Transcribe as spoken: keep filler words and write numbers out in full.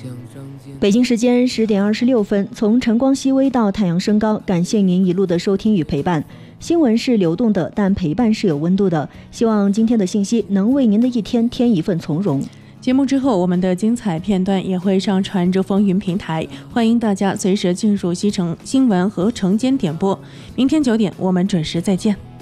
北京时间十点二十六分，从晨光熹微到太阳升高，感谢您一路的收听与陪伴。新闻是流动的，但陪伴是有温度的。希望今天的信息能为您的一天添一份从容。 节目之后，我们的精彩片段也会上传至风云平台，欢迎大家随时进入西城新闻和晨间点播。明天九点，我们准时再见。